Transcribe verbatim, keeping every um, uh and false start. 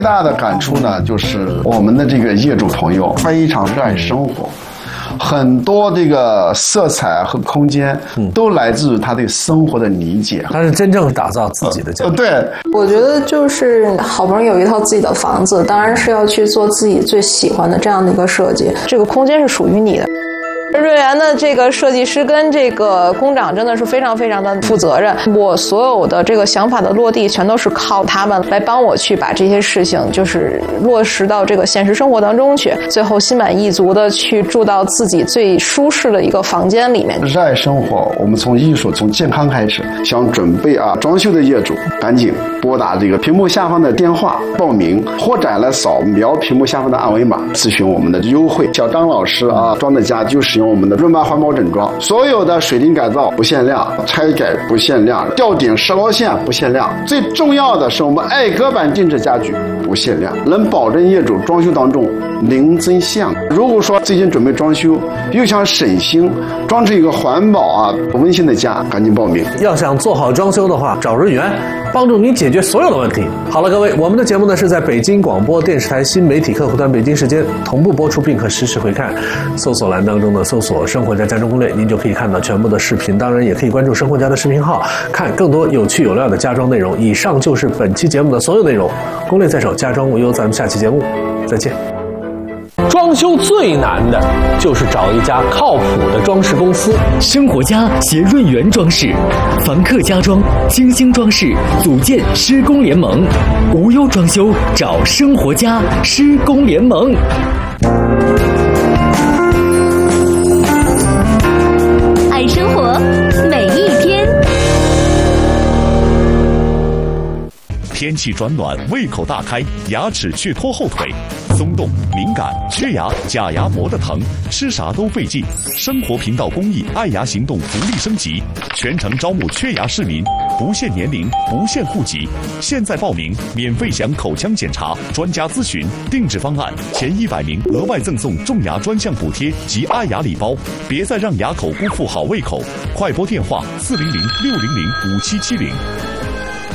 最大的感触呢，就是我们的这个业主朋友非常热爱生活。很多这个色彩和空间都来自于他对生活的理解， 他是真正打造自己的家。 呃，对， 我觉得就是好不容易有一套自己的房子，当然是要去做自己最喜欢的这样的一个设计，这个空间是属于你的。瑞园的这个设计师跟这个工长真的是非常非常的负责任，我所有的这个想法的落地全都是靠他们来帮我去把这些事情就是落实到这个现实生活当中去，最后心满意足的去住到自己最舒适的一个房间里面。 热爱生活，我们从艺术从健康开始，想准备啊装修的业主赶紧拨打这个屏幕下方的电话报名，或者来扫描屏幕下方的二维码咨询我们的优惠。小张老师啊装的家就使用我们的润巴环保整装，所有的水泥改造不限量，拆改不限量，吊顶石膏线不限量，最重要的是我们爱隔板定制家具不限量，能保证业主装修当中零增项。如果说最近准备装修，又想省心，装出一个环保啊温馨的家，赶紧报名。 要想做好装修的话，找润园，帮助您解决所有的问题。好了，各位，我们的节目呢是在北京广播电视台新媒体客户端北京时间同步播出，并可实时回看。搜索栏当中的搜索生活家家中攻略，您就可以看到全部的视频，当然也可以关注生活家的视频号，看更多有趣有料的家装内容。以上就是本期节目的所有内容，攻略在手，家装无忧，咱们下期节目再见。装修最难的就是找一家靠谱的装饰公司。 生活家携润园装饰、凡客家装、精星装饰组建施工联盟，无忧装修找生活家施工联盟。 爱生活，每一天。 天气转暖，胃口大开，牙齿却拖后腿，松动、敏感、缺牙、假牙磨得疼，吃啥都费劲。生活频道公益爱牙行动福利升级，全程招募缺牙市民，不限年龄，不限户籍。现在报名，免费享口腔检查、专家咨询、定制方案，前一百名额外赠送种牙专项补贴及爱牙礼包。别再让牙口辜负好胃口，快拨电话四零零六零零五七七零。